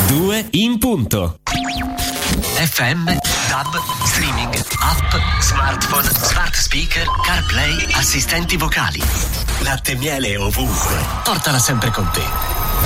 2 in punto. FM, DAB, streaming, app, smartphone, smart speaker, CarPlay, assistenti vocali. Latte e miele ovunque. Portala sempre con te.